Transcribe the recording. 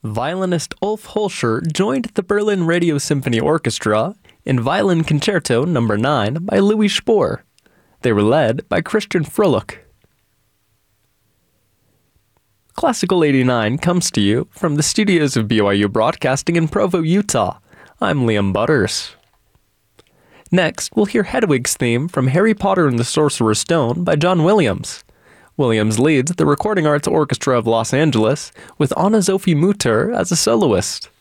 Violinist Ulf Holscher joined the Berlin Radio Symphony Orchestra in Violin Concerto No. 9 by Louis Spohr. They were led by Christian Froelich. Classical 89 comes to you from the studios of BYU Broadcasting in Provo, Utah. I'm Liam Butters. Next, we'll hear Hedwig's theme from Harry Potter and the Sorcerer's Stone by John Williams. Williams leads the Recording Arts Orchestra of Los Angeles with Anna-Sophie Mutter as a soloist.